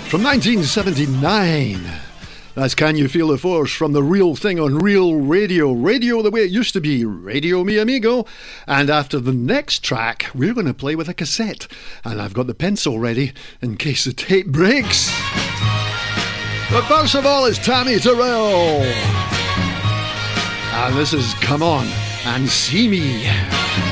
from 1979. That's Can You Feel the Force from The Real Thing on Real Radio. Radio the way it used to be. Radio Mi Amigo. And after the next track, we're going to play with a cassette. And I've got the pencil ready in case the tape breaks. But first of all, it's Tammy Terrell. And this is Come On and See Me.